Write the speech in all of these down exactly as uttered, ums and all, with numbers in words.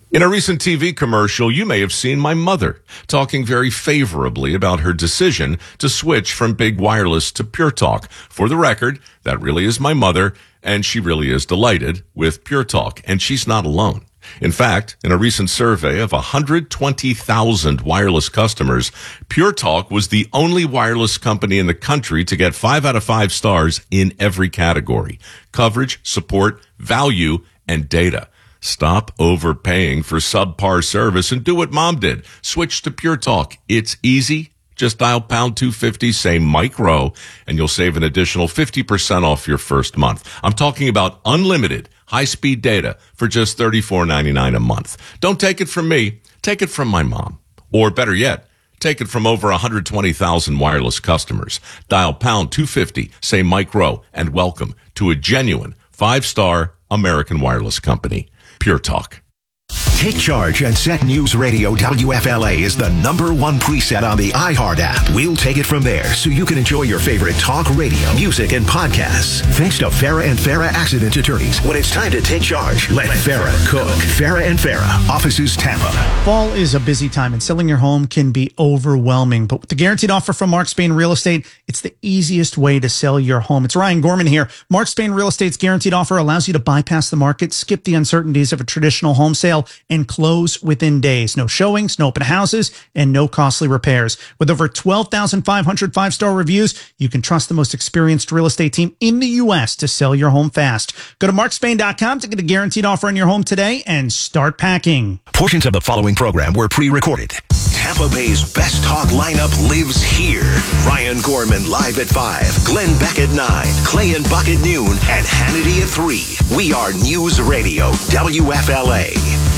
In a recent T V commercial, you may have seen my mother talking very favorably about her decision to switch from big wireless to Pure Talk. For the record, that really is my mother, and she really is delighted with Pure Talk, and she's not alone. In fact, in a recent survey of one hundred twenty thousand wireless customers, Pure Talk was the only wireless company in the country to get five out of five stars in every category: coverage, support, value, and data. Stop overpaying for subpar service and do what Mom did. Switch to Pure Talk. It's easy. Just dial pound two fifty, say Mike Rowe, and you'll save an additional fifty percent off your first month. I'm talking about unlimited high-speed data for just thirty-four ninety-nine a month. Don't take it from me. Take it from my mom. Or better yet, take it from over one hundred twenty thousand wireless customers. Dial pound two fifty, say Mike Rowe, and welcome to a genuine five-star American wireless company. Pure Talk. Take charge and set News Radio W F L A is the number one preset on the iHeart app. We'll take it from there so you can enjoy your favorite talk radio, music, and podcasts. Thanks to Farah and Farah Accident Attorneys. When it's time to take charge, let Farah cook. Farah and Farah, offices Tampa. Fall is a busy time and selling your home can be overwhelming. But with the guaranteed offer from Mark Spain Real Estate, it's the easiest way to sell your home. It's Ryan Gorman here. Mark Spain Real Estate's guaranteed offer allows you to bypass the market, skip the uncertainties of a traditional home sale, and close within days. No showings, no open houses, and no costly repairs. With over twelve thousand five hundred five-star reviews, you can trust the most experienced real estate team in the U S to sell your home fast. Go to mark spain dot com to get a guaranteed offer on your home today and start packing. Portions of the following program were pre-recorded. Tampa Bay's best talk lineup lives here. Ryan Gorman live at five, Glenn Beck at nine, Clay and Buck at noon, and Hannity at three. We are News Radio W F L A.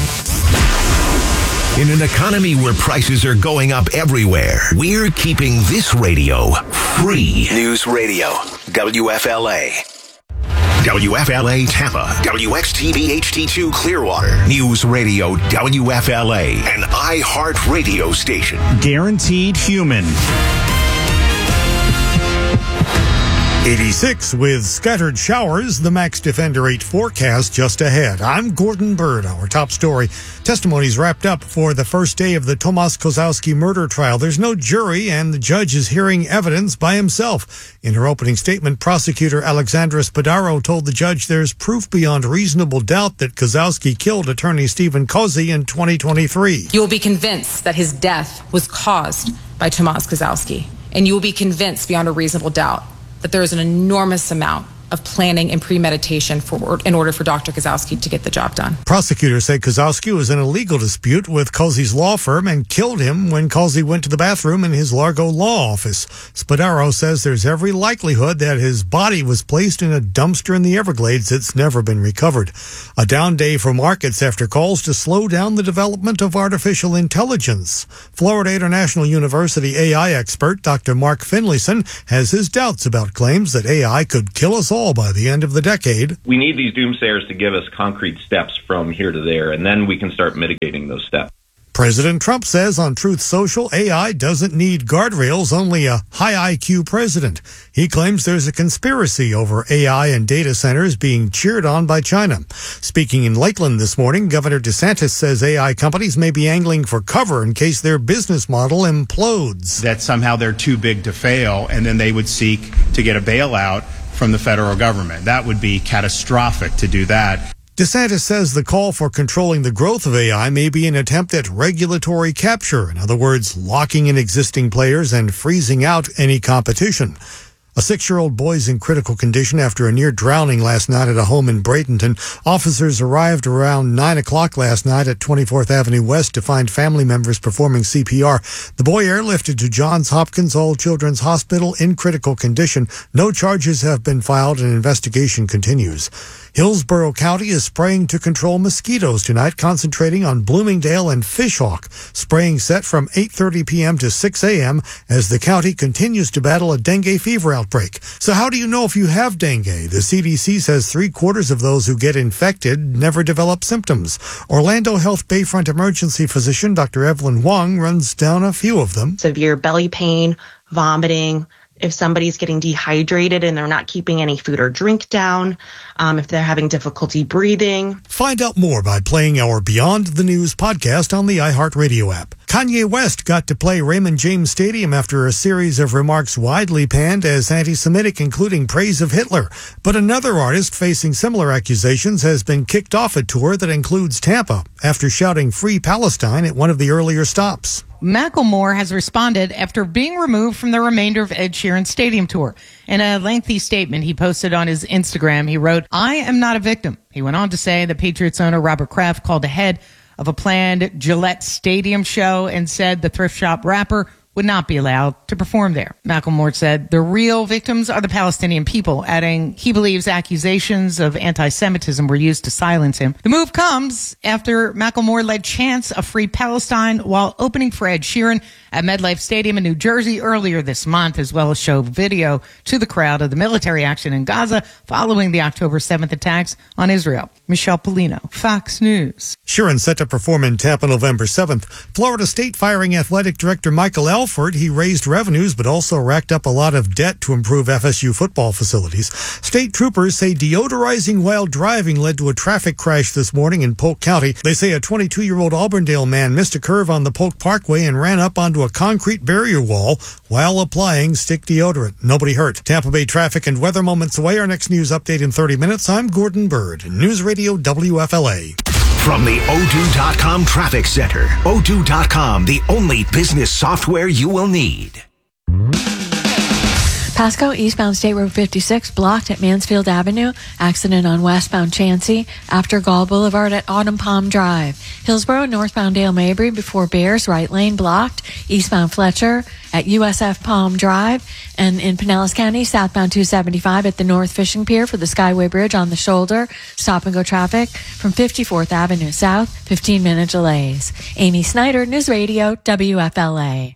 In an economy where prices are going up everywhere, we're keeping this radio free. News Radio W F L A. W F L A Tampa, W X T V H D two Clearwater, News Radio W F L A, an iHeart radio station. Guaranteed human. eighty-six with scattered showers, the Max Defender eight forecast just ahead. I'm Gordon Bird. Our top story. Testimonies wrapped up for the first day of the Tomasz Kozłowski murder trial. There's no jury, and the judge is hearing evidence by himself. In her opening statement, prosecutor Alexandra Spadaro told the judge there's proof beyond reasonable doubt that Kozłowski killed attorney Stephen Kozey in twenty twenty-three. You will be convinced that his death was caused by Tomasz Kozłowski, and you will be convinced beyond a reasonable doubt that there is an enormous amount of planning and premeditation for, in order for Doctor Kozłowski to get the job done. Prosecutors say Kozłowski was in a legal dispute with Kozey's law firm and killed him when Kozey went to the bathroom in his Largo law office. Spadaro says there's every likelihood that his body was placed in a dumpster in the Everglades that's never been recovered. A down day for markets after calls to slow down the development of artificial intelligence. Florida International University A I expert Doctor Mark Finlayson has his doubts about claims that A I could kill us all by the end of the decade. We need these doomsayers to give us concrete steps from here to there, and then we can start mitigating those steps. President Trump says on Truth Social, A I doesn't need guardrails, only a high I Q president. He claims there's a conspiracy over A I and data centers being cheered on by China. Speaking in Lakeland this morning, Governor DeSantis says A I companies may be angling for cover in case their business model implodes. That somehow they're too big to fail, and then they would seek to get a bailout from the federal government. That would be catastrophic to do that. DeSantis says the call for controlling the growth of A I may be an attempt at regulatory capture. In other words, locking in existing players and freezing out any competition. A six-year-old boy is in critical condition after a near drowning last night at a home in Bradenton. Officers arrived around nine o'clock last night at twenty-fourth Avenue West to find family members performing C P R. The boy airlifted to Johns Hopkins All Children's Hospital in critical condition. No charges have been filed and investigation continues. Hillsborough County is spraying to control mosquitoes tonight, concentrating on Bloomingdale and Fishhawk. Spraying set from eight thirty p.m. to six a.m. as the county continues to battle a dengue fever outbreak. So how do you know if you have dengue? The C D C says three-quarters of those who get infected never develop symptoms. Orlando Health Bayfront emergency physician Doctor Evelyn Wong runs down a few of them. Severe belly pain, vomiting, if somebody's getting dehydrated and they're not keeping any food or drink down, um, if they're having difficulty breathing. Find out more by playing our Beyond the News podcast on the iHeartRadio app. Kanye West got to play Raymond James Stadium after a series of remarks widely panned as anti-Semitic, including praise of Hitler. But another artist facing similar accusations has been kicked off a tour that includes Tampa after shouting Free Palestine at one of the earlier stops. Macklemore has responded after being removed from the remainder of Ed Sheeran's stadium tour. In a lengthy statement he posted on his Instagram, he wrote, "I am not a victim." He went on to say the Patriots owner Robert Kraft called ahead of a planned Gillette Stadium show and said the thrift shop rapper would not be allowed to perform there. Macklemore said the real victims are the Palestinian people, adding he believes accusations of anti-Semitism were used to silence him. The move comes after Macklemore led chants of Free Palestine while opening for Ed Sheeran at MetLife Stadium in New Jersey earlier this month, as well as show video to the crowd of the military action in Gaza following the October seventh attacks on Israel. Michelle Polino, Fox News. Sheeran set to perform in Tampa November seventh. Florida State firing athletic director Michael Alford. He raised revenues but also racked up a lot of debt to improve F S U football facilities. State troopers say deodorizing while driving led to a traffic crash this morning in Polk County. They say a twenty-two-year-old Auburndale man missed a curve on the Polk Parkway and ran up onto a concrete barrier wall while applying stick deodorant. Nobody hurt. Tampa Bay traffic and weather moments away. Our next news update in thirty minutes. I'm Gordon Bird, News Radio W F L A. From the O two dot com Traffic Center. O two dot com, the only business software you will need. Pasco, eastbound State Road fifty-six, blocked at Mansfield Avenue. Accident on westbound Chansey after Gall Boulevard at Autumn Palm Drive. Hillsborough, northbound Dale Mabry before Bears, right lane blocked. Eastbound Fletcher at U S F Palm Drive. And in Pinellas County, southbound two seventy-five at the North Fishing Pier for the Skyway Bridge on the shoulder. Stop and go traffic from fifty-fourth Avenue South, fifteen minute delays. Amy Snyder, News Radio, W F L A.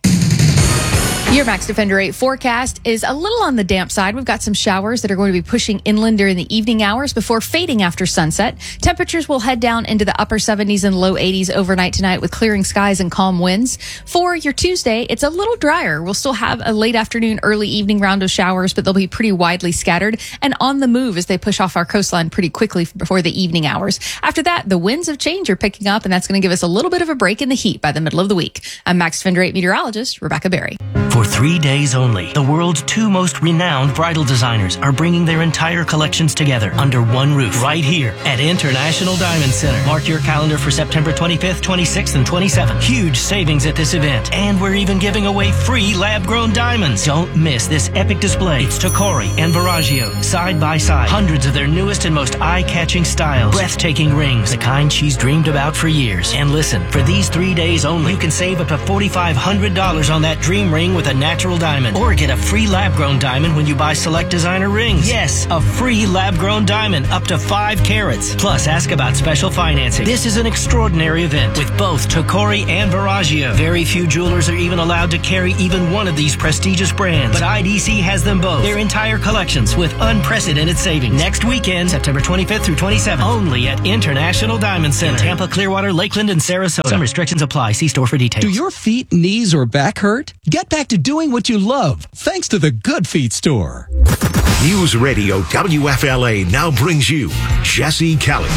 Your Max Defender eight forecast is a little on the damp side. We've got some showers that are going to be pushing inland during the evening hours before fading after sunset. Temperatures will head down into the upper seventies and low eighties overnight tonight with clearing skies and calm winds. For your Tuesday, it's a little drier. We'll still have a late afternoon, early evening round of showers, but they'll be pretty widely scattered and on the move as they push off our coastline pretty quickly before the evening hours. After that, the winds of change are picking up, and that's going to give us a little bit of a break in the heat by the middle of the week. I'm Max Defender eight meteorologist Rebecca Berry. For three days only, the world's two most renowned bridal designers are bringing their entire collections together under one roof right here at International Diamond Center. Mark your calendar for September twenty-fifth, twenty-sixth, and twenty-seventh. Huge savings at this event, and we're even giving away free lab-grown diamonds. Don't miss this epic display. It's Tacori and Verragio, side by side. Hundreds of their newest and most eye-catching styles. Breathtaking rings, the kind she's dreamed about for years. And listen, for these three days only, you can save up to four thousand five hundred dollars on that dream ring with a natural diamond, or get a free lab-grown diamond when you buy select designer rings. Yes, a free lab-grown diamond up to five carats. Plus, ask about special financing. This is an extraordinary event with both Tacori and Verragio. Very few jewelers are even allowed to carry even one of these prestigious brands, but I D C has them both. Their entire collections with unprecedented savings. Next weekend, September twenty-fifth through twenty-seventh, only at International Diamond Center in Tampa, Clearwater, Lakeland, and Sarasota. Some restrictions apply. See store for details. Do your feet, knees, or back hurt? Get back to doing what you love thanks to the Good Feet store. News Radio W F L A now brings you Jesse Kelly.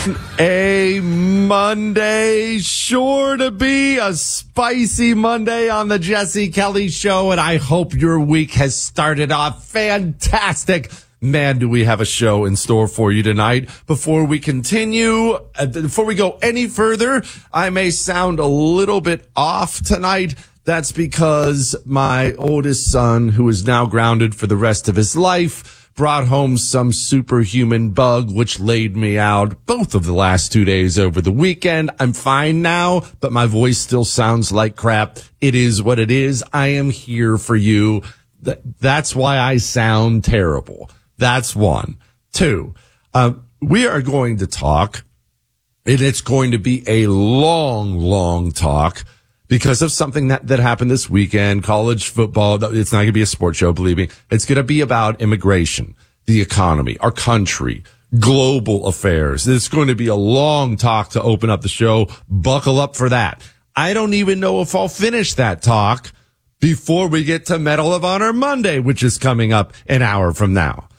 A Monday, sure to be a spicy Monday on the Jesse Kelly Show, and I hope your week has started off fantastic. Man, do we have a show in store for you tonight. Before we continue, uh, before we go any further, I may sound a little bit off tonight. That's because my oldest son, who is now grounded for the rest of his life, brought home some superhuman bug, which laid me out both of the last two days over the weekend. I'm fine now, but my voice still sounds like crap. It is what it is. I am here for you. Th- that's why I sound terrible. That's one. Two, uh, we are going to talk, and it's going to be a long, long talk, because of something that, that happened this weekend, college football. It's not going to be a sports show, believe me. It's going to be about immigration, the economy, our country, global affairs. It's going to be a long talk to open up the show. Buckle up for that. I don't even know if I'll finish that talk before we get to Medal of Honor Monday, which is coming up an hour from now.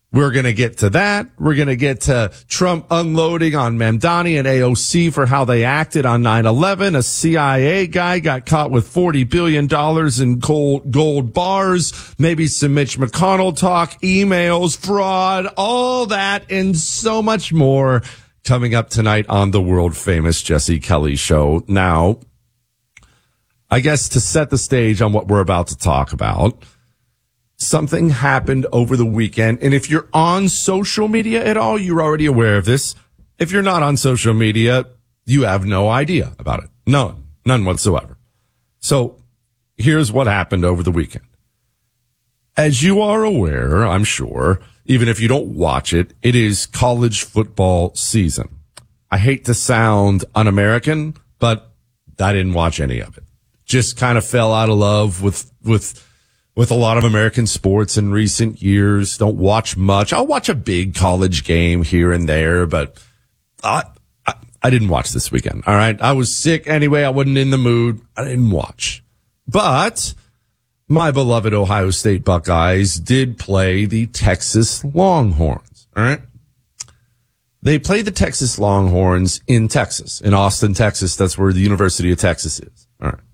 We're going to get to that. We're going to get to Trump unloading on Mamdani and A O C for how they acted on nine eleven. A C I A guy got caught with forty billion dollars in gold, gold bars, maybe some Mitch McConnell talk, emails, fraud, all that and so much more coming up tonight on the world famous Jesse Kelly Show. Now, I guess to set the stage on what we're about to talk about, something happened over the weekend, and if you're on social media at all, you're already aware of this. If you're not on social media, you have no idea about it. None. None whatsoever. So here's what happened over the weekend. As you are aware, I'm sure, even if you don't watch it, it is college football season. I hate to sound un-American, but I didn't watch any of it. Just kind of fell out of love with, with, with a lot of American sports in recent years. Don't watch much. I'll watch a big college game here and there, but I, I, I didn't watch this weekend. All right. I was sick anyway. I wasn't in the mood. I didn't watch, but my beloved Ohio State Buckeyes did play the Texas Longhorns. All right. They played the Texas Longhorns in Texas, in Austin, Texas. That's where the University of Texas is. All right.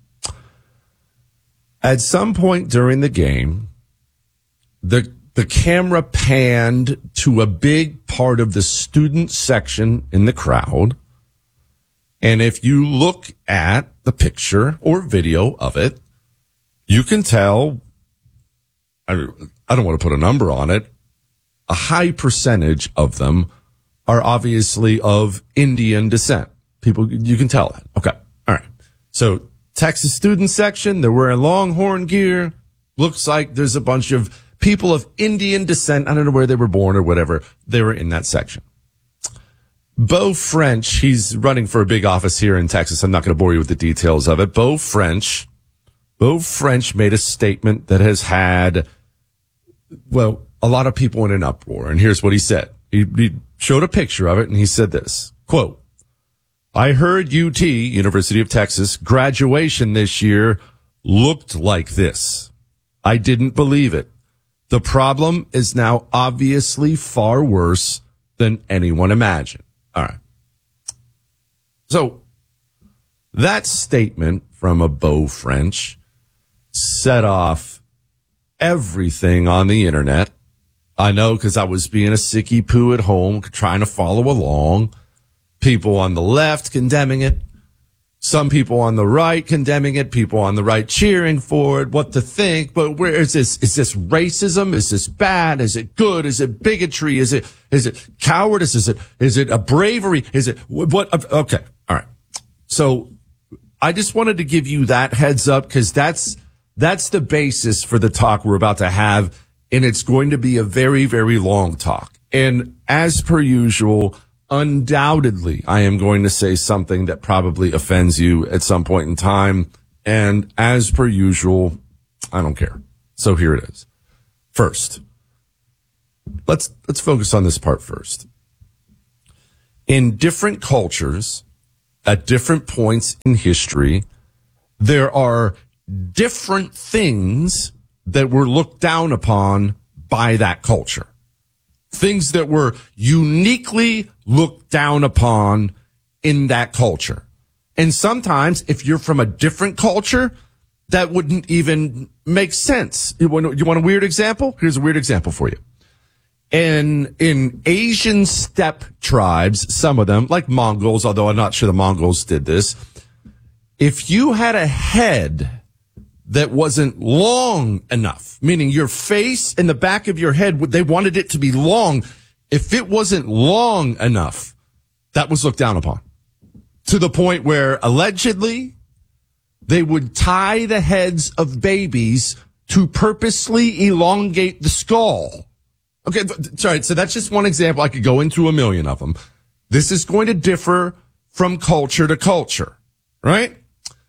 At some point during the game, the the camera panned to a big part of the student section in the crowd. And if you look at the picture or video of it, you can tell, I, I don't want to put a number on it, a high percentage of them are obviously of Indian descent. People, you can tell that. Okay. All right. So Texas student section, they're wearing Longhorn gear. Looks like there's a bunch of people of Indian descent. I don't know where they were born or whatever. They were in that section. Beau French, he's running for a big office here in Texas. I'm not going to bore you with the details of it. Beau French, Beau French made a statement that has had, well, a lot of people in an uproar. And here's what he said. He, he showed a picture of it and he said this, quote, I heard U T, University of Texas, graduation this year looked like this. I didn't believe it. The problem is now obviously far worse than anyone imagined. All right. So that statement from a Beau French set off everything on the internet. I know because I was being a sicky poo at home, trying to follow along. People on the left condemning it. Some people on the right condemning it. People on the right cheering for it. What to think? But where is this? Is this racism? Is this bad? Is it good? Is it bigotry? Is it, is it cowardice? Is it, is it a bravery? Is it what? Okay. All right. So I just wanted to give you that heads up because that's, that's the basis for the talk we're about to have. And it's going to be a very, very long talk. And as per usual, undoubtedly, I am going to say something that probably offends you at some point in time. And as per usual, I don't care. So here it is. First, let's, let's focus on this part first. In different cultures, at different points in history, there are different things that were looked down upon by that culture. Things that were uniquely looked down upon in that culture. And sometimes if you're from a different culture, that wouldn't even make sense. You want, you want a weird example? Here's a weird example for you. In, in Asian steppe tribes, some of them, like Mongols, although I'm not sure the Mongols did this, if you had a head that wasn't long enough, meaning your face and the back of your head, they wanted it to be long. If it wasn't long enough, that was looked down upon. To the point where allegedly they would tie the heads of babies to purposely elongate the skull. Okay, sorry, so that's just one example. I could go into a million of them. This is going to differ from culture to culture, right?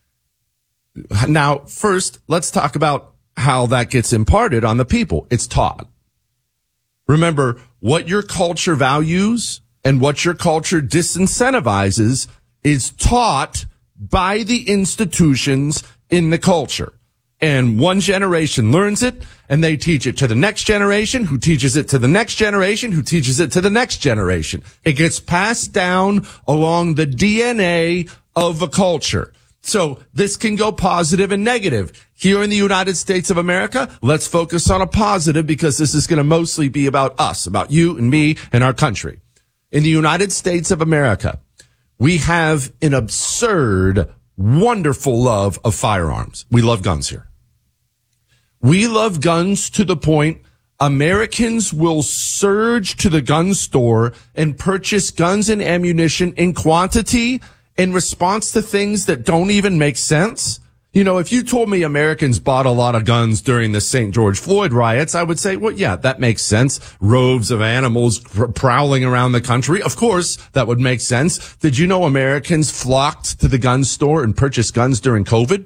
Now, first, let's talk about how that gets imparted on the people. It's taught. Remember, what your culture values and what your culture disincentivizes is taught by the institutions in the culture. And one generation learns it, and they teach it to the next generation, who teaches it to the next generation, who teaches it to the next generation. It gets passed down along the D N A of a culture. So this can go positive and negative. Here in the United States of America, let's focus on a positive, because this is going to mostly be about us, about you and me and our country. In the United States of America, we have an absurd, wonderful love of firearms. We love guns here. We love guns to the point Americans will surge to the gun store and purchase guns and ammunition in quantity in response to things that don't even make sense. You know, if you told me Americans bought a lot of guns during the Saint George Floyd riots, I would say, well, yeah, that makes sense. Roves of animals pr- prowling around the country. Of course, that would make sense. Did you know Americans flocked to the gun store and purchased guns during COVID?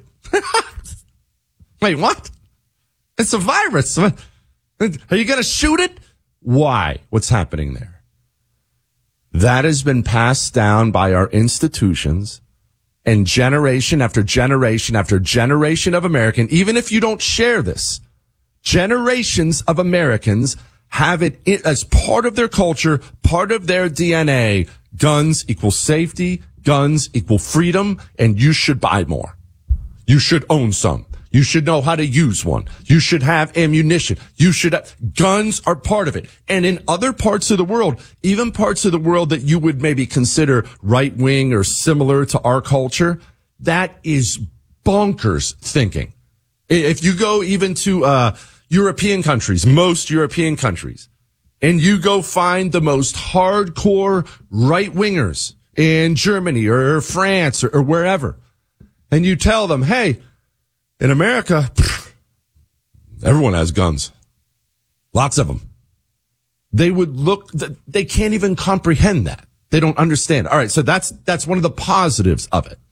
Wait, what? It's a virus. Are you going to shoot it? Why? What's happening there? That has been passed down by our institutions, and generation after generation after generation of American, even if you don't share this, generations of Americans have it as part of their culture, part of their D N A. Guns equal safety, guns equal freedom, and you should buy more. You should own some. You should know how to use one. You should have ammunition. You should have, guns are part of it. And in other parts of the world, even parts of the world that you would maybe consider right wing or similar to our culture, that is bonkers thinking. If you go even to, uh, European countries, most European countries, and you go find the most hardcore right wingers in Germany or France or, or wherever, and you tell them, hey, in America, everyone has guns. Lots of them. They would look, they can't even comprehend that. They don't understand. All right, so that's that's one of the positives of it.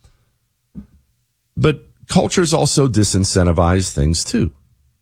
But cultures also disincentivize things too.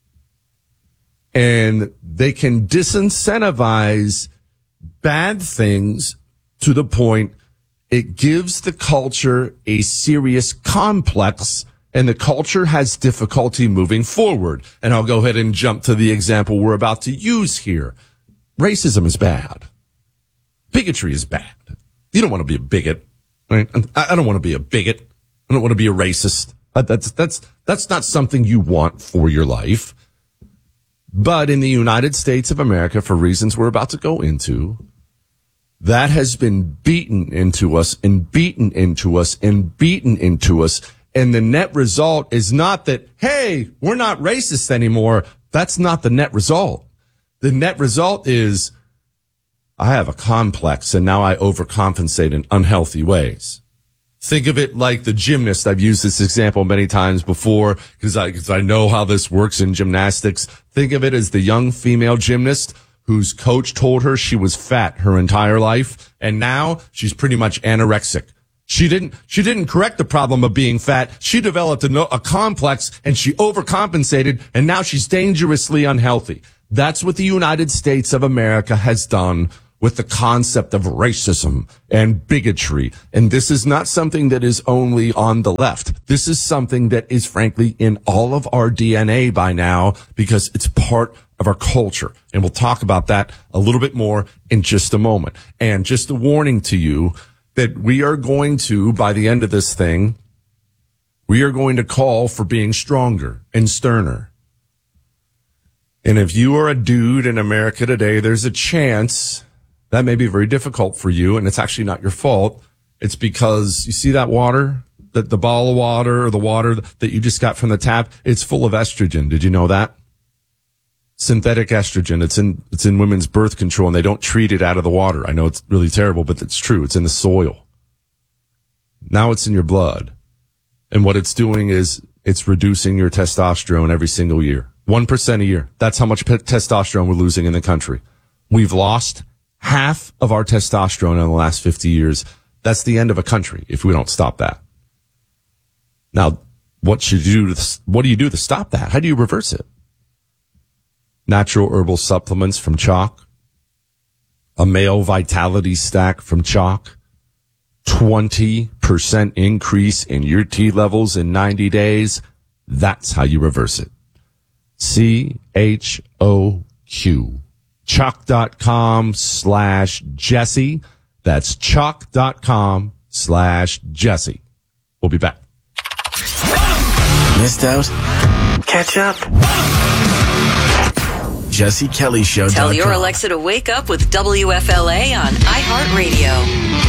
And they can disincentivize bad things to the point it gives the culture a serious complex, and the culture has difficulty moving forward. And I'll go ahead and jump to the example we're about to use here. Racism is bad. Bigotry is bad. You don't want to be a bigot. Right? I don't want to be a bigot. I don't want to be a racist. That's, that's, that's not something you want for your life. But in the United States of America, for reasons we're about to go into, that has been beaten into us and beaten into us and beaten into us. And the net result is not that, hey, we're not racist anymore. That's not the net result. The net result is I have a complex and now I overcompensate in unhealthy ways. Think of it like the gymnast. I've used this example many times before because I, because I know how this works in gymnastics. Think of it as the young female gymnast whose coach told her she was fat her entire life, and now she's pretty much anorexic. She didn't, she didn't correct the problem of being fat. She developed a, a complex and she overcompensated, and now she's dangerously unhealthy. That's what the United States of America has done with the concept of racism and bigotry. And this is not something that is only on the left. This is something that is frankly in all of our D N A by now because it's part of our culture. And we'll talk about that a little bit more in just a moment. And just a warning to you, that we are going to, by the end of this thing, we are going to call for being stronger and sterner. And if you are a dude in America today, there's a chance that may be very difficult for you, and it's actually not your fault. It's because you see that water, that the bottle of water or the water that you just got from the tap, it's full of estrogen. Did you know that? Synthetic estrogen. It's in, it's in women's birth control, and they don't treat it out of the water. I know it's really terrible, but it's true. It's in the soil. Now it's in your blood. And what it's doing is it's reducing your testosterone every single year. one percent a year. That's how much p- testosterone we're losing in the country. We've lost half of our testosterone in the last fifty years. That's the end of a country if we don't stop that. Now, what should you do to, what do you do to stop that? How do you reverse it? Natural herbal supplements from Chalk, a male vitality stack from Chalk, twenty percent increase in your T levels in ninety days. That's how you reverse it. C H O Q. Chalk.com slash Jesse. That's chalk.com slash Jesse. We'll be back. Missed out? Catch up. Jesse Kelly Show. Tell your Alexa to wake up with W F L A on iHeartRadio.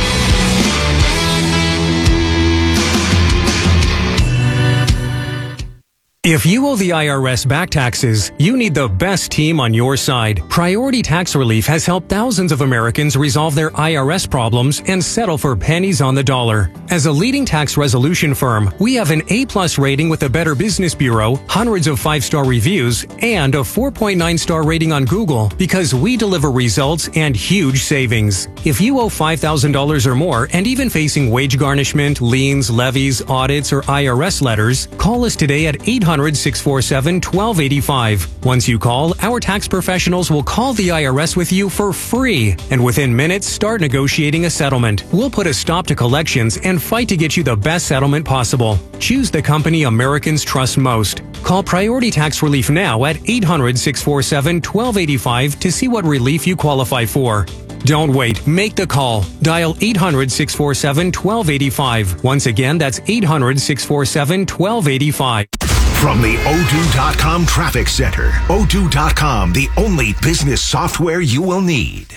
If you owe the I R S back taxes, you need the best team on your side. Priority Tax Relief has helped thousands of Americans resolve their I R S problems and settle for pennies on the dollar. As a leading tax resolution firm, we have an A-plus rating with the Better Business Bureau, hundreds of five-star reviews, and a four point nine star rating on Google because we deliver results and huge savings. If you owe five thousand dollars or more and even facing wage garnishment, liens, levies, audits, or I R S letters, call us today at eight hundred, six four seven, one two eight five. Once you call, our tax professionals will call the I R S with you for free, and within minutes, start negotiating a settlement. We'll put a stop to collections and fight to get you the best settlement possible. Choose the company Americans trust most. Call Priority Tax Relief now at eight hundred, six four seven, one two eight five to see what relief you qualify for. Don't wait. Make the call. Dial eight hundred, six four seven, one two eight five. Once again, that's eight hundred, six four seven, one two eight five. From the O two dot com Traffic Center, O two dot com, the only business software you will need.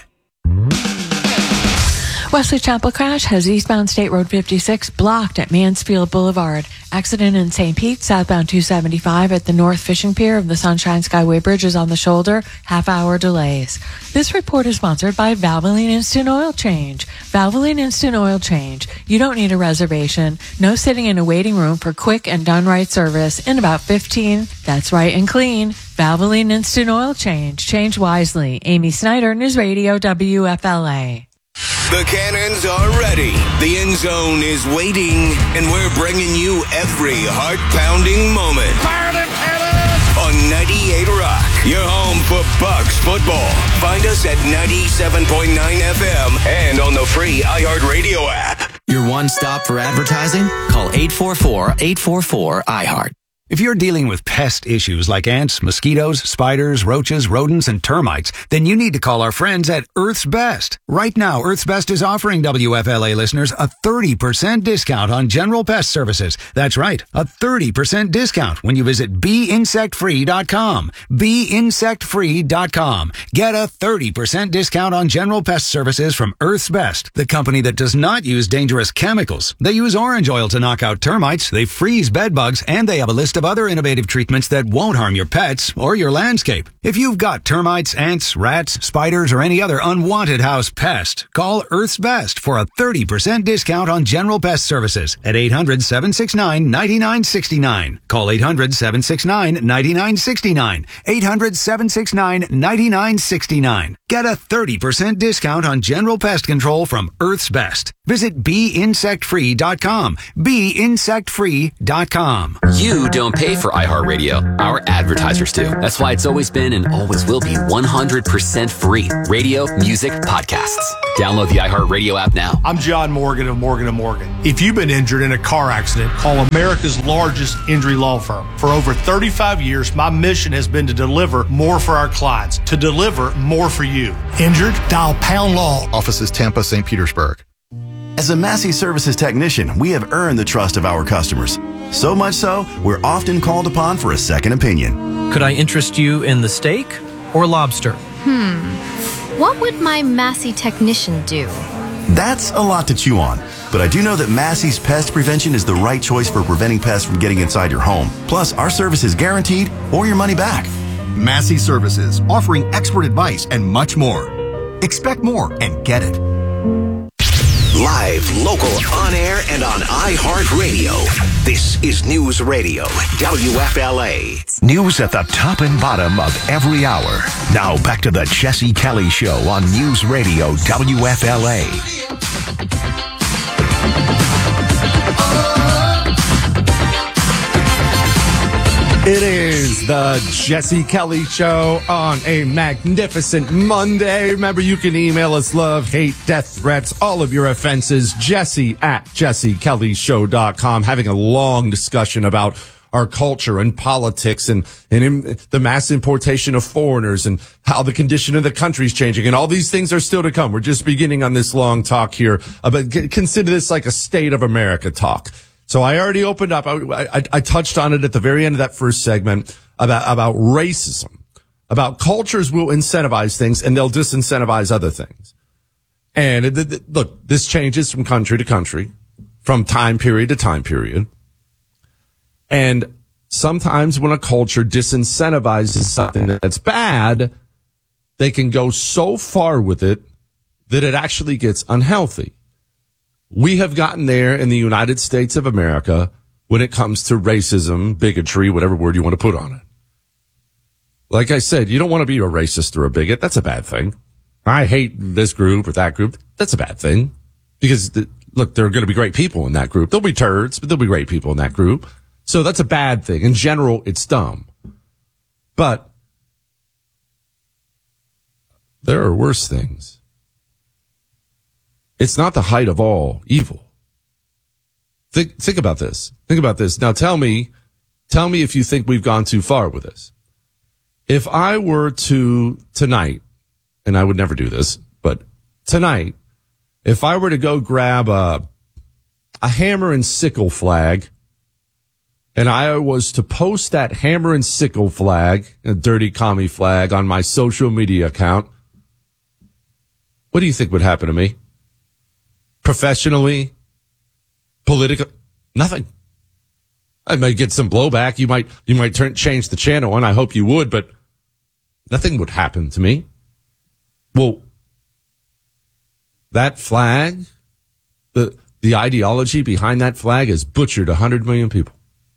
Wesley Chapel crash has eastbound State Road fifty-six blocked at Mansfield Boulevard. Accident in Saint Pete, southbound two seventy-five at the North Fishing Pier of the Sunshine Skyway Bridge is on the shoulder, half-hour delays. This report is sponsored by Valvoline Instant Oil Change. Valvoline Instant Oil Change. You don't need a reservation. No sitting in a waiting room for quick and done-right service in about fifteen. That's right and clean. Valvoline Instant Oil Change. Change wisely. Amy Snyder, News Radio W F L A. The cannons are ready. The end zone is waiting, and we're bringing you every heart-pounding moment. Fire them cannons! On ninety-eight Rock, your home for Bucks football. Find us at ninety-seven point nine F M and on the free iHeartRadio app. Your one stop for advertising? Call eight four four, eight four four, I heart. If you're dealing with pest issues like ants, mosquitoes, spiders, roaches, rodents, and termites, then you need to call our friends at Earth's Best. Right now, Earth's Best is offering W F L A listeners a thirty percent discount on general pest services. That's right, a thirty percent discount when you visit bee insect free dot com. bee insect free dot com. Get a thirty percent discount on general pest services from Earth's Best, the company that does not use dangerous chemicals. They use orange oil to knock out termites, they freeze bed bugs, and they have a list of other innovative treatments that won't harm your pets or your landscape. If you've got termites, ants, rats, spiders, or any other unwanted house pest, call Earth's Best for a thirty percent discount on general pest services at eight hundred, seven six nine, nine nine six nine. Call eight hundred, seven six nine, nine nine six nine. eight hundred, seven six nine, nine nine six nine. Get a thirty percent discount on general pest control from Earth's Best. Visit bee insect free dot com. bee insect free dot com. You don't pay for iHeartRadio. Our advertisers do. That's why it's always been and always will be one hundred percent free. Radio, music, podcasts. Download the iHeartRadio app now. I'm John Morgan of Morgan and Morgan. If you've been injured in a car accident, call America's largest injury law firm. For over thirty-five years, my mission has been to deliver more for our clients, to deliver more for you. Injured? Dial Pound Law. Offices Tampa, Saint Petersburg. As a Massey Services technician, we have earned the trust of our customers. So much so, we're often called upon for a second opinion. Could I interest you in the steak or lobster? Hmm. What would my Massey technician do? That's a lot to chew on. But I do know that Massey's Pest Prevention is the right choice for preventing pests from getting inside your home. Plus, our service is guaranteed or your money back. Massey Services, offering expert advice and much more. Expect more and get it. Live, local, on air, and on iHeartRadio. This is News Radio, W F L A. News at the top and bottom of every hour. Now back to the Jesse Kelly Show on News Radio, W F L A. It is the Jesse Kelly Show on a magnificent Monday. Remember, you can email us love, hate, death threats, all of your offenses. Jesse at jesse kelly show dot com. Having a long discussion about our culture and politics and, and in the mass importation of foreigners and how the condition of the country is changing. And all these things are still to come. We're just beginning on this long talk here. Uh, but consider this like a state of America talk. So I already opened up. I, I, I touched on it at the very end of that first segment about, about racism, about cultures will incentivize things and they'll disincentivize other things. And it, it, look, this changes from country to country, from time period to time period. And sometimes when a culture disincentivizes something that's bad, they can go so far with it that it actually gets unhealthy. We have gotten there in the United States of America when it comes to racism, bigotry, whatever word you want to put on it. Like I said, you don't want to be a racist or a bigot. That's a bad thing. I hate this group or that group. That's a bad thing. Because, the, look, there are going to be great people in that group. There'll be turds, but there'll be great people in that group. So that's a bad thing. In general, it's dumb. But there are worse things. It's not the height of all evil. Think, think about this. Think about this. Now tell me, tell me if you think we've gone too far with this. If I were to tonight, and I would never do this, but tonight, if I were to go grab a, a hammer and sickle flag, and I was to post that hammer and sickle flag, a dirty commie flag, on my social media account, what do you think would happen to me? Professionally, political, nothing. I might get some blowback. You might, you might turn, change the channel, and I hope you would, but nothing would happen to me. Well, that flag, the, the ideology behind that flag has butchered a hundred million people.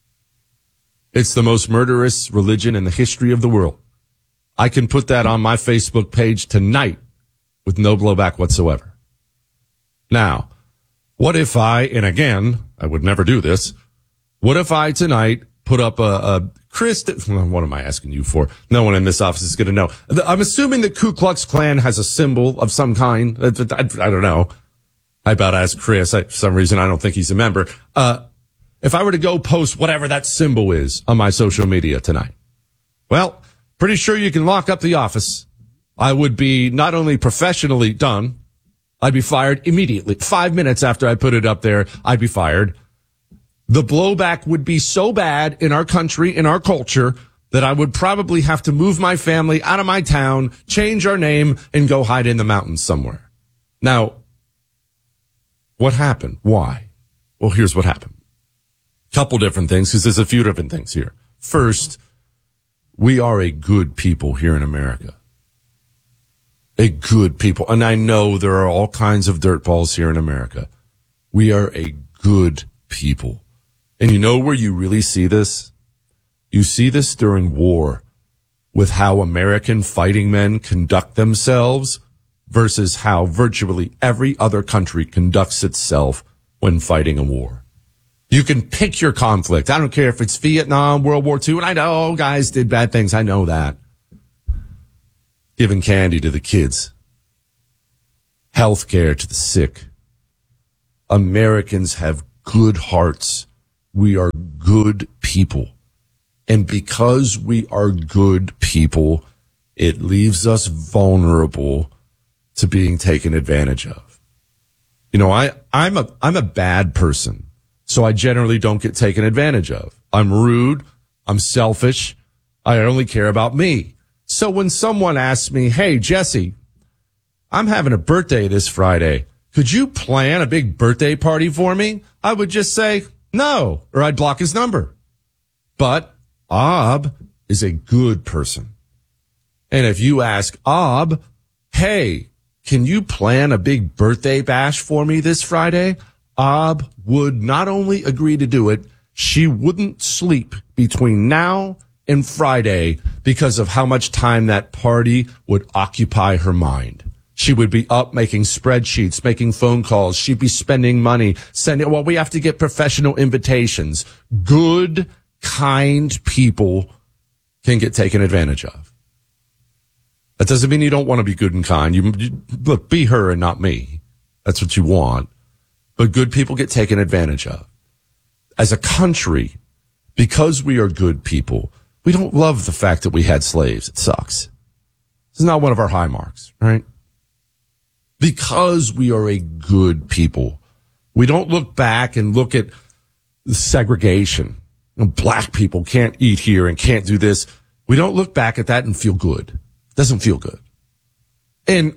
It's the most murderous religion in the history of the world. I can put that on my Facebook page tonight with no blowback whatsoever. Now, what if I, and again, I would never do this, what if I tonight put up a, a Chris, what am I asking you for? No one in this office is going to know. I'm assuming the Ku Klux Klan has a symbol of some kind. I, I, I don't know. I about asked Chris. I, for some reason, I don't think he's a member. Uh, if I were to go post whatever that symbol is on my social media tonight, well, pretty sure you can lock up the office. I would be not only professionally done, I'd be fired immediately. Five minutes after I put it up there, I'd be fired. The blowback would be so bad in our country, in our culture, that I would probably have to move my family out of my town, change our name, and go hide in the mountains somewhere. Now, what happened? Why? Well, here's what happened. Couple different things, because there's a few different things here. First, we are a good people here in America. A good people. And I know there are all kinds of dirtballs here in America. We are a good people. And you know where you really see this? You see this during war with how American fighting men conduct themselves versus how virtually every other country conducts itself when fighting a war. You can pick your conflict. I don't care if it's Vietnam, World War Two, and I know guys did bad things. I know that. Giving candy to the kids. Health care to the sick. Americans have good hearts. We are good people. And because we are good people, it leaves us vulnerable to being taken advantage of. You know, I, I'm a, I'm a bad person, so I generally don't get taken advantage of. I'm rude. I'm selfish. I only care about me. So when someone asks me, hey, Jesse, I'm having a birthday this Friday. Could you plan a big birthday party for me? I would just say no, or I'd block his number. But Ob is a good person. And if you ask Ob, hey, can you plan a big birthday bash for me this Friday? Ob would not only agree to do it, she wouldn't sleep between now and Friday because of how much time that party would occupy her mind. She would be up making spreadsheets, making phone calls. She'd be spending money, sending, well, we have to get professional invitations. Good, kind people can get taken advantage of. That doesn't mean you don't want to be good and kind. You, you look, be her and not me. That's what you want. But good people get taken advantage of. As a country, because we are good people, we don't love the fact that we had slaves. It sucks. This is not one of our high marks, right? Because we are a good people, we don't look back and look at the segregation. You know, black people can't eat here and can't do this. We don't look back at that and feel good. It doesn't feel good. And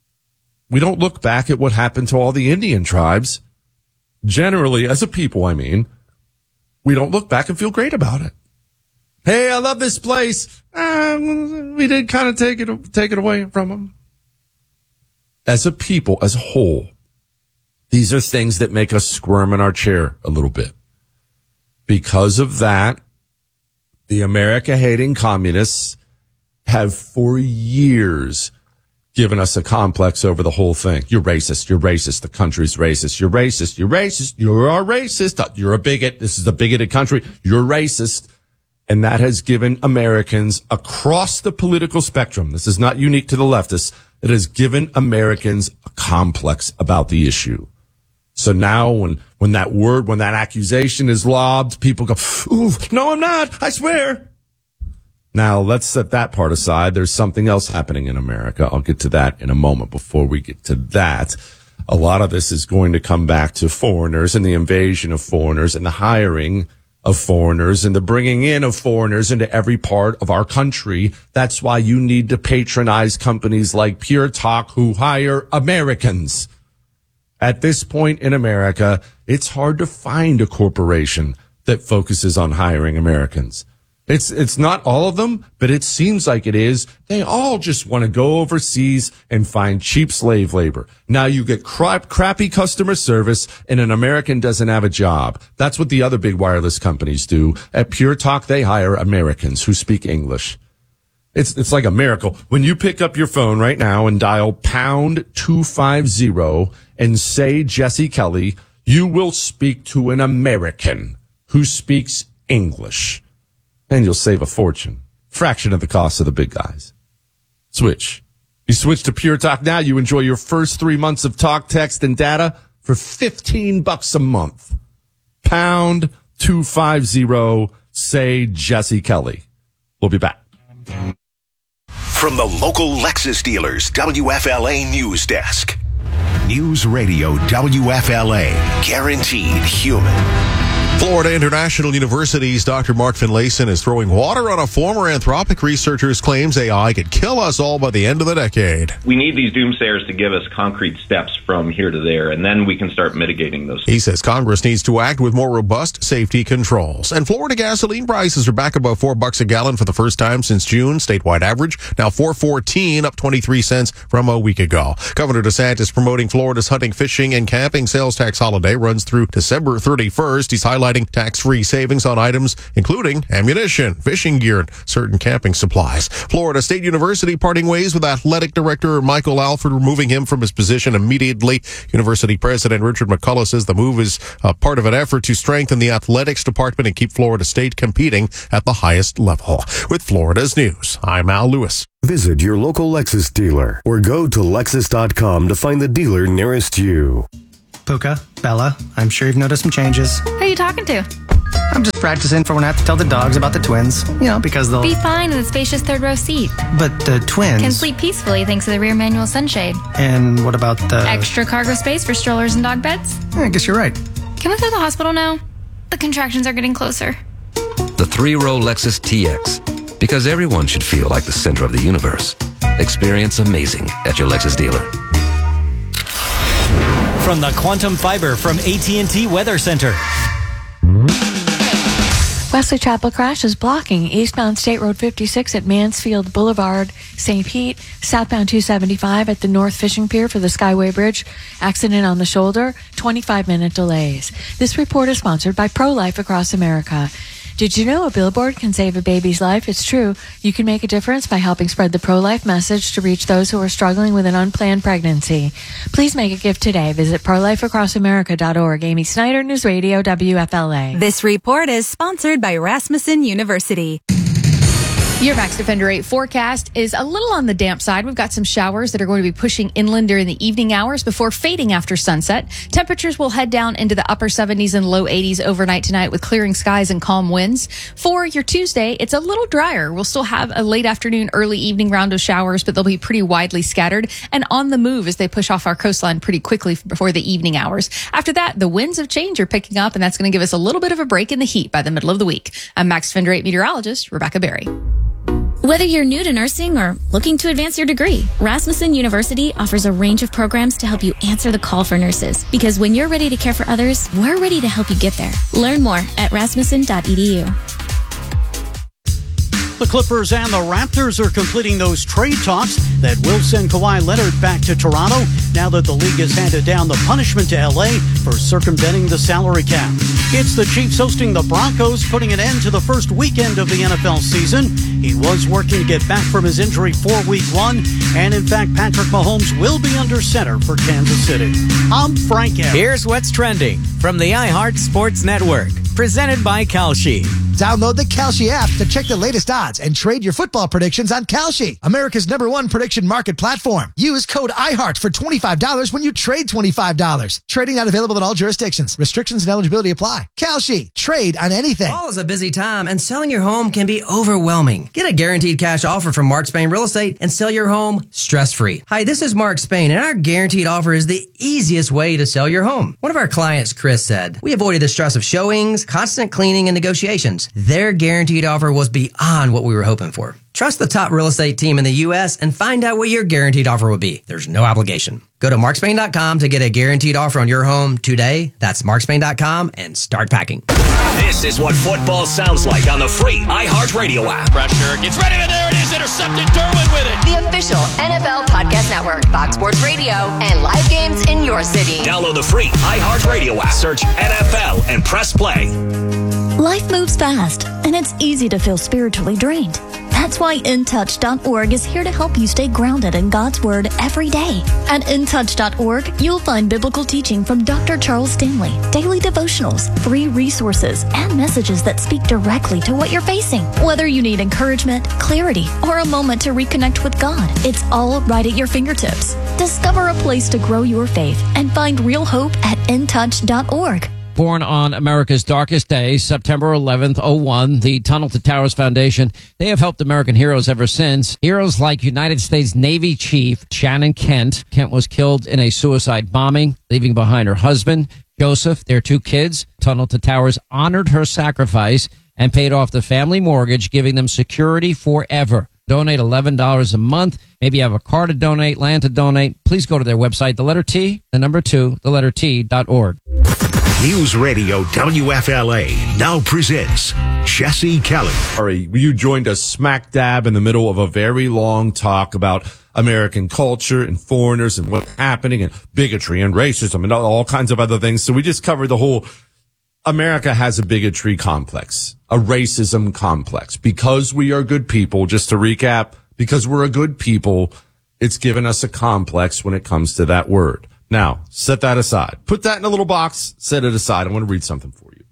we don't look back at what happened to all the Indian tribes. Generally, as a people, I mean, we don't look back and feel great about it. Hey, I love this place. Uh, we did kind of take it, take it away from them. As a people, as a whole, these are things that make us squirm in our chair a little bit. Because of that, the America-hating communists have for years given us a complex over the whole thing. You're racist. You're racist. The country's racist. You're racist. You're racist. You're a racist. You're a bigot. This is a bigoted country. You're racist. And that has given Americans across the political spectrum, this is not unique to the leftists, it has given Americans a complex about the issue. So now when, when that word, when that accusation is lobbed, people go, ooh, no, I'm not. I swear. Now let's set that part aside. There's something else happening in America. I'll get to that in a moment. Before we get to that, a lot of this is going to come back to foreigners and the invasion of foreigners and the hiring of foreigners and the bringing in of foreigners into every part of our country. That's why you need to patronize companies like Pure Talk who hire Americans. At this point in America, it's hard to find a corporation that focuses on hiring Americans. It's, it's not all of them, but it seems like it is. They all just want to go overseas and find cheap slave labor. Now you get crap, crappy customer service and an American doesn't have a job. That's what the other big wireless companies do. At Pure Talk, they hire Americans who speak English. It's, it's like a miracle. When you pick up your phone right now and dial pound two fifty and say Jesse Kelly, you will speak to an American who speaks English. And you'll save a fortune. Fraction of the cost of the big guys. Switch. You switch to Pure Talk now. You enjoy your first three months of talk, text, and data for fifteen bucks a month. Pound two fifty. Say Jesse Kelly. We'll be back. From the local Lexus dealers, W F L A News Desk. News Radio W F L A. Guaranteed human. Florida International University's Doctor Mark Finlayson is throwing water on a former Anthropic researcher's claims A I could kill us all by the end of the decade. We need these doomsayers to give us concrete steps from here to there, and then we can start mitigating those. He says Congress needs to act with more robust safety controls. And Florida gasoline prices are back above four bucks a gallon for the first time since June. Statewide average now four fourteen, up twenty-three cents from a week ago. Governor DeSantis promoting Florida's hunting, fishing, and camping sales tax holiday runs through December thirty-first. He's highlighting tax-free savings on items including ammunition, fishing gear, and certain camping supplies. Florida State University parting ways with athletic director Michael Alford, removing him from his position immediately. University President Richard McCullough says the move is a part of an effort to strengthen the athletics department and keep Florida State competing at the highest level. With Florida's news, I'm Al Lewis. Visit your local Lexus dealer or go to Lexus dot com to find the dealer nearest you. Puka, Bella, I'm sure you've noticed some changes. Who are you talking to? I'm just practicing for when I have to tell the dogs about the twins. You know, because they'll... Be fine in the spacious third row seat. But the twins... Can sleep peacefully thanks to the rear manual sunshade. And what about the... Extra cargo space for strollers and dog beds? Yeah, I guess you're right. Can we go to the hospital now? The contractions are getting closer. The three-row Lexus T X. Because everyone should feel like the center of the universe. Experience amazing at your Lexus dealer. From the Quantum Fiber from A T and T Weather Center. Wesley Chapel crash is blocking eastbound State Road fifty-six at Mansfield Boulevard, Saint Pete, southbound two seventy-five at the North Fishing Pier for the Skyway Bridge. Accident on the shoulder, twenty-five minute delays. This report is sponsored by Pro-Life Across America. Did you know a billboard can save a baby's life? It's true. You can make a difference by helping spread the pro-life message to reach those who are struggling with an unplanned pregnancy. Please make a gift today. Visit pro life across america dot org. Amy Snyder, News Radio, W F L A. This report is sponsored by Rasmussen University. Your Max Defender eight forecast is a little on the damp side. We've got some showers that are going to be pushing inland during the evening hours before fading after sunset. Temperatures will head down into the upper seventies and low eighties overnight tonight with clearing skies and calm winds. For your Tuesday, it's a little drier. We'll still have a late afternoon, early evening round of showers, but they'll be pretty widely scattered and on the move as they push off our coastline pretty quickly before the evening hours. After that, the winds of change are picking up, and that's going to give us a little bit of a break in the heat by the middle of the week. I'm Max Defender eight meteorologist Rebecca Berry. Whether you're new to nursing or looking to advance your degree, Rasmussen University offers a range of programs to help you answer the call for nurses. Because when you're ready to care for others, we're ready to help you get there. Learn more at rasmussen dot e d u. The Clippers and the Raptors are completing those trade talks that will send Kawhi Leonard back to Toronto now that the league has handed down the punishment to L A for circumventing the salary cap. It's the Chiefs hosting the Broncos, putting an end to the first weekend of the N F L season. He was working to get back from his injury for week one, and in fact, Patrick Mahomes will be under center for Kansas City. I'm Frank Aaron. Here's what's trending from the iHeart Sports Network, presented by Kalshi. Download the Kalshi app to check the latest odds and trade your football predictions on Kalshi, America's number one prediction market platform. Use code iHeart for twenty-five dollars when you trade twenty-five dollars. Trading not available in all jurisdictions. Restrictions and eligibility apply. Kalshi. Trade on anything. Fall is a busy time, and selling your home can be overwhelming. Get a guaranteed cash offer from Mark Spain Real Estate and sell your home stress-free. Hi, this is Mark Spain, and our guaranteed offer is the easiest way to sell your home. One of our clients, Chris, said, "We avoided the stress of showings, constant cleaning, and negotiations. Their guaranteed offer was beyond what we were hoping for." Trust the top real estate team in the U S and find out what your guaranteed offer will be. There's no obligation. Go to mark spain dot com to get a guaranteed offer on your home today. That's mark spain dot com and start packing. This is what football sounds like on the free iHeartRadio app. Pressure gets ready, and there it is. Intercepted. Derwin with it. The official N F L Podcast Network, Fox Sports Radio, and live games in your city. Download the free iHeartRadio app. Search N F L and press play. Life moves fast, and it's easy to feel spiritually drained. That's why in touch dot org is here to help you stay grounded in God's Word every day. At in touch dot org, you'll find biblical teaching from Doctor Charles Stanley, daily devotionals, free resources, and messages that speak directly to what you're facing. Whether you need encouragement, clarity, or a moment to reconnect with God, it's all right at your fingertips. Discover a place to grow your faith and find real hope at in touch dot org. Born on America's darkest day, September eleventh, oh one, the Tunnel to Towers Foundation, they have helped American heroes ever since. Heroes like United States Navy Chief Shannon Kent. Kent was killed in a suicide bombing, leaving behind her husband, Joseph, their two kids. Tunnel to Towers honored her sacrifice and paid off the family mortgage, giving them security forever. Donate eleven dollars a month. Maybe you have a car to donate, land to donate. Please go to their website, the letter T, the number two, the letter T dot org. News Radio W F L A now presents Jesse Kelly. All right, you joined us smack dab in the middle of a very long talk about American culture and foreigners and what's happening and bigotry and racism and all kinds of other things. So we just covered the whole America has a bigotry complex, a racism complex. Because we are good people, just to recap, because we're a good people, it's given us a complex when it comes to that word. Now, set that aside. Put that in a little box, set it aside. I want to read something for you.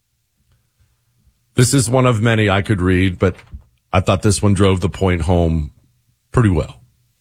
This is one of many I could read, but I thought this one drove the point home pretty well.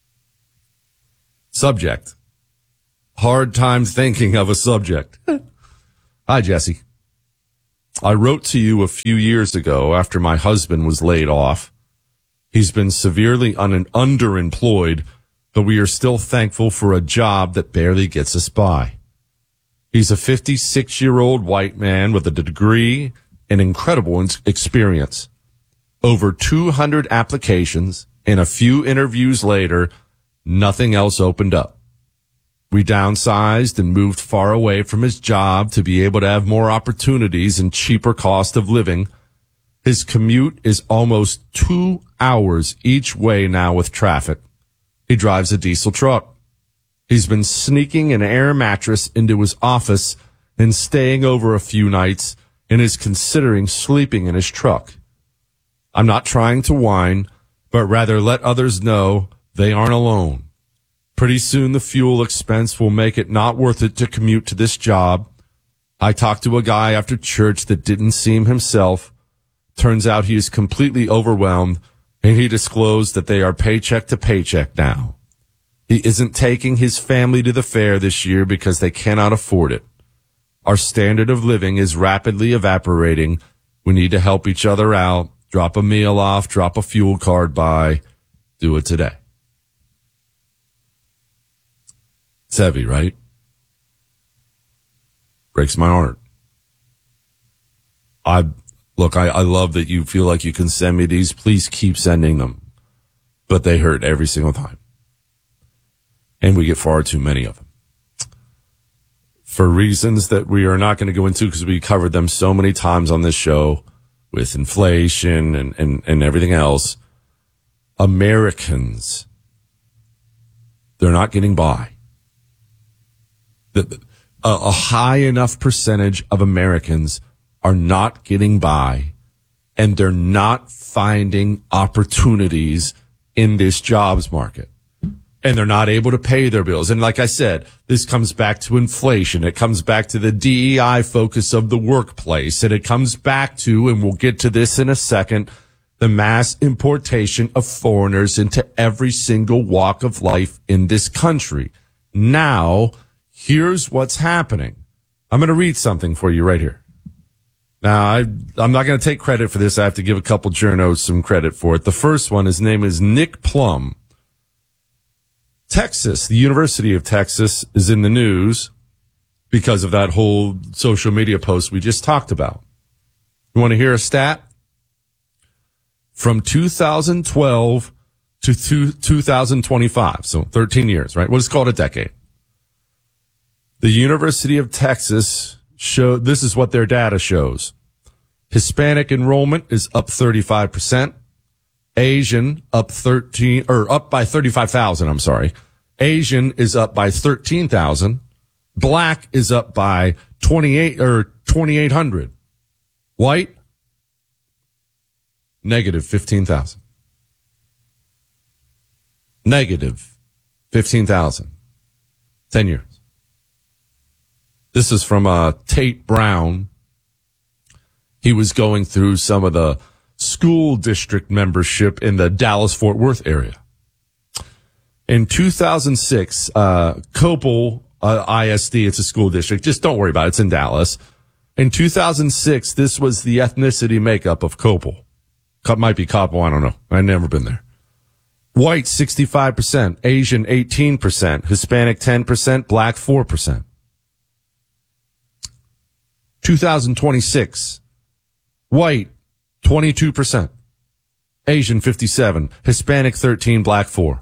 Subject. Hard time thinking of a subject. Hi, Jesse. I wrote to you a few years ago after my husband was laid off. He's been severely un- underemployed, but we are still thankful for a job that barely gets us by. He's a fifty-six-year-old white man with a degree and incredible experience. Over two hundred applications, and a few interviews later, nothing else opened up. We downsized and moved far away from his job to be able to have more opportunities and cheaper cost of living. His commute is almost two hours each way now with traffic. He drives a diesel truck. He's been sneaking an air mattress into his office and staying over a few nights and is considering sleeping in his truck. I'm not trying to whine, but rather let others know they aren't alone. Pretty soon the fuel expense will make it not worth it to commute to this job. I talked to a guy after church that didn't seem himself. Turns out he is completely overwhelmed And he disclosed that they are paycheck to paycheck now. He isn't taking his family to the fair this year because they cannot afford it. Our standard of living is rapidly evaporating. We need to help each other out. Drop a meal off, drop a fuel card by. Do it today. It's heavy, right? Breaks my heart. I look, I, I love that you feel like you can send me these. Please keep sending them. But they hurt every single time. And we get far too many of them. For reasons that we are not going to go into because we covered them so many times on this show with inflation and, and, and everything else. Americans, they're not getting by. The, a, a high enough percentage of Americans are not getting by, and they're not finding opportunities in this jobs market. And they're not able to pay their bills. And like I said, this comes back to inflation. It comes back to the D E I focus of the workplace. And it comes back to, and we'll get to this in a second, the mass importation of foreigners into every single walk of life in this country. Now, here's what's happening. I'm going to read something for you right here. Now, I, I'm not going to take credit for this. I have to give a couple journos some credit for it. The first one, his name is Nick Plum. Texas, the University of Texas, is in the news because of that whole social media post we just talked about. You want to hear a stat? From two thousand twelve to two thousand twenty-five, so thirteen years, right? What is called a decade. The University of Texas showed, this is what their data shows. Hispanic enrollment is up thirty-five percent. Asian up thirteen, or up by thirty-five thousand, I'm sorry. Asian is up by thirteen thousand. Black is up by twenty-eight or twenty-eight hundred. White, negative fifteen thousand. Negative fifteen thousand. ten years. This is from uh, Tate Brown. He was going through some of the school district membership in the Dallas-Fort Worth area. In two thousand six, uh, Coppell uh, I S D, it's a school district. Just don't worry about it. It's in Dallas. In two thousand six, this was the ethnicity makeup of Coppell. It might be Coppell, I don't know. I've never been there. White, sixty-five percent. Asian, eighteen percent. Hispanic, ten percent. Black, four percent. two thousand twenty-six, white, twenty-two percent. Asian, fifty-seven. Hispanic, thirteen. Black, four.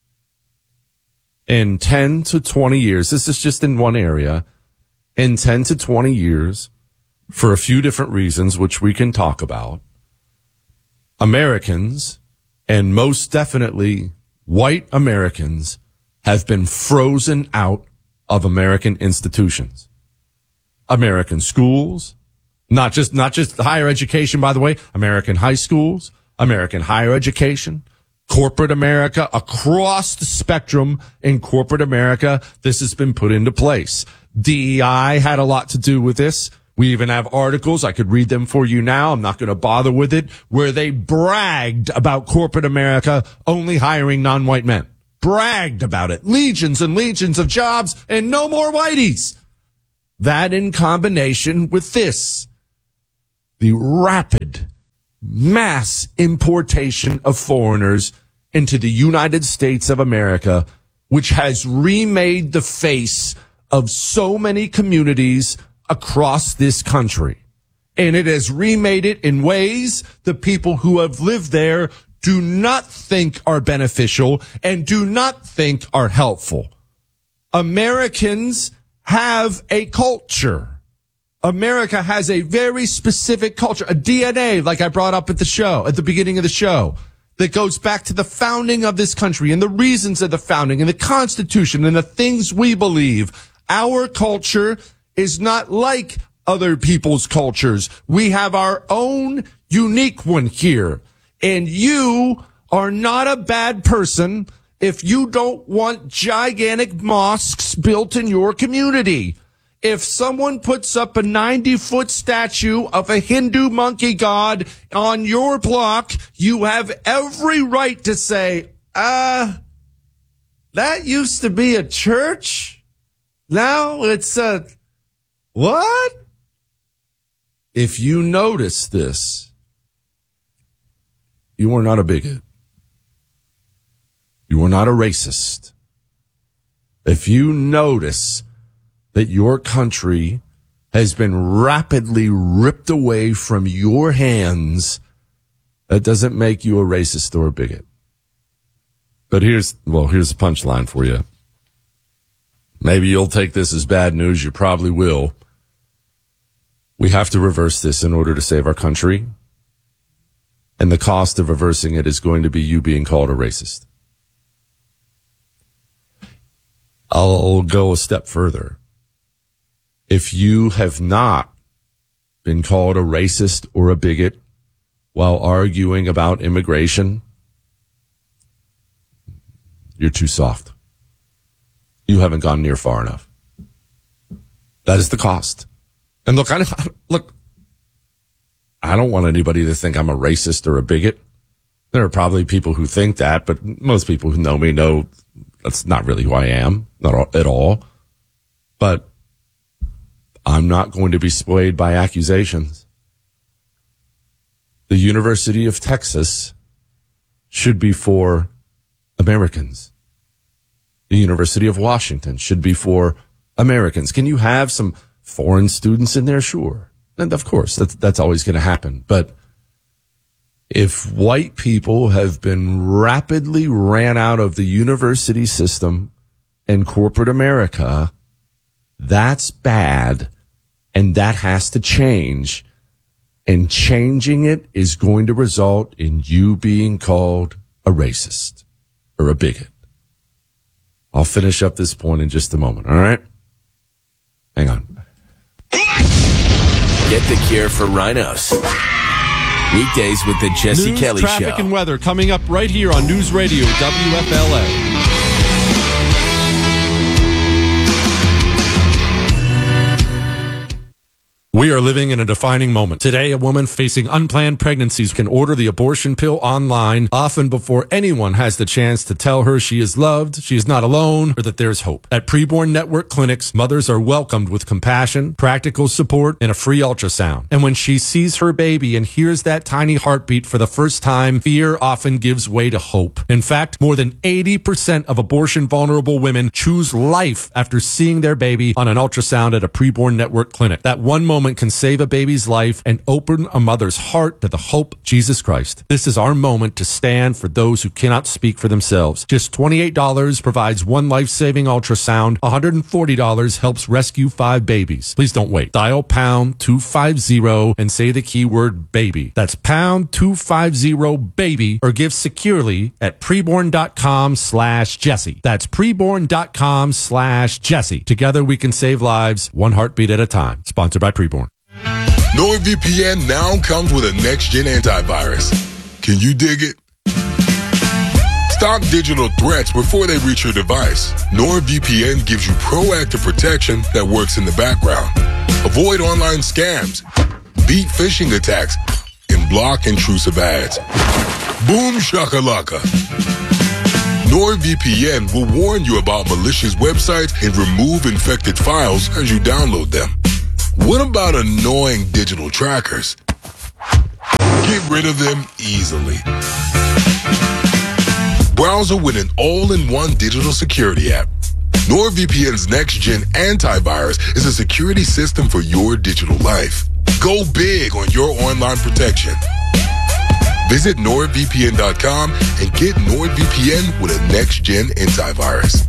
In ten to twenty years, this is just in one area, in ten to twenty years, for a few different reasons, which we can talk about, Americans, and most definitely white Americans, have been frozen out of American institutions. American schools, not just, not just higher education, by the way, American high schools, American higher education, corporate America, across the spectrum in corporate America, this has been put into place. D E I had a lot to do with this. We even have articles, I could read them for you now, I'm not going to bother with it, where they bragged about corporate America only hiring non-white men. Bragged about it. Legions and legions of jobs and no more whiteys. That in combination with this, the rapid mass importation of foreigners into the United States of America, which has remade the face of so many communities across this country. And it has remade it in ways the people who have lived there do not think are beneficial and do not think are helpful. Americans have a culture. America has a very specific culture, a D N A, like I brought up at the show, at the beginning of the show, that goes back to the founding of this country and the reasons of the founding and the Constitution and the things we believe. Our culture is not like other people's cultures. We have our own unique one here. And you are not a bad person if you don't want gigantic mosques built in your community. if someone puts up a ninety-foot statue of a Hindu monkey god on your block, you have every right to say, uh, that used to be a church? Now it's a, what? If you notice this, you are not a bigot. You are not a racist. If you notice that your country has been rapidly ripped away from your hands, that doesn't make you a racist or a bigot. But here's, well, here's the punchline for you. Maybe you'll take this as bad news. You probably will. We have to reverse this in order to save our country. And the cost of reversing it is going to be you being called a racist. I'll go a step further. If you have not been called a racist or a bigot while arguing about immigration, you're too soft. You haven't gone near far enough. That is the cost. And look, I look, I don't want anybody to think I'm a racist or a bigot. There are probably people who think that, but most people who know me know that's not really who I am, not at all. But I'm not going to be swayed by accusations. The University of Texas should be for Americans. The University of Washington should be for Americans. Can you have some foreign students in there? Sure. And of course, that's, that's always going to happen. But if white people have been rapidly ran out of the university system and corporate America, that's bad, and that has to change. And changing it is going to result in you being called a racist or a bigot. I'll finish up this point in just a moment, all right? Hang on. Get the cure for rhinos. Weekdays with the Jesse News, Kelly traffic, Show. and weather coming up right here on News Radio W F L A. We are living in a defining moment. Today, a woman facing unplanned pregnancies can order the abortion pill online, often before anyone has the chance to tell her she is loved, she is not alone, or that there's hope. At Preborn Network Clinics, mothers are welcomed with compassion, practical support, and a free ultrasound. And when she sees her baby and hears that tiny heartbeat for the first time, fear often gives way to hope. In fact, more than eighty percent of abortion-vulnerable women choose life after seeing their baby on an ultrasound at a Preborn Network clinic. That one moment can save a baby's life and open a mother's heart to the hope of Jesus Christ. This is our moment to stand for those who cannot speak for themselves. Just twenty-eight dollars provides one life-saving ultrasound. one hundred forty dollars helps rescue five babies. Please don't wait. Dial pound two fifty and say the keyword baby. That's pound two fifty baby, or give securely at preborn.com slash Jesse. That's preborn.com slash Jesse. Together we can save lives, one heartbeat at a time. Sponsored by Preborn. NordVPN now comes with a next-gen antivirus. Can you dig it? Stop digital threats before they reach your device. NordVPN gives you proactive protection that works in the background. Avoid online scams, beat phishing attacks, and block intrusive ads. Boom shakalaka. NordVPN will warn you about malicious websites and remove infected files as you download them. What about annoying digital trackers? Get rid of them easily. Browser with an all-in-one digital security app. NordVPN's next-gen antivirus is a security system for your digital life. Go big on your online protection. Visit nord V P N dot com and get NordVPN with a next-gen antivirus.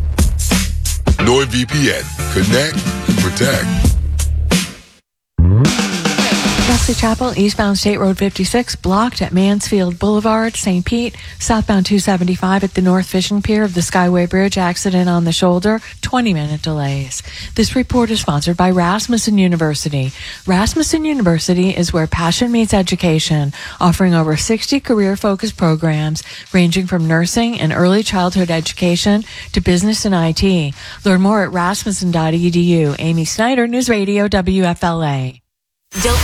NordVPN. Connect and protect. Roughly Wesley Chapel, eastbound State Road fifty-six, blocked at Mansfield Boulevard, Saint Pete. Southbound two seventy-five at the North Fishing Pier of the Skyway Bridge, accident on the shoulder, twenty-minute delays. This report is sponsored by Rasmussen University. Rasmussen University is where passion meets education, offering over sixty career-focused programs ranging from nursing and early childhood education to business and I T. Learn more at rasmussen dot e d u. Amy Snyder, News Radio W F L A.